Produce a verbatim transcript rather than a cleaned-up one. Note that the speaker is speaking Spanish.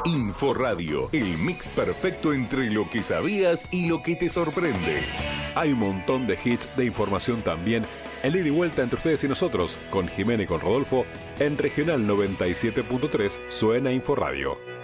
Inforadio, el mix perfecto entre lo que sabías y lo que te sorprende. Hay un montón de hits de información también. El ida y vuelta entre ustedes y nosotros, con Jimena y con Rodolfo, en Regional noventa y siete punto tres suena Inforadio.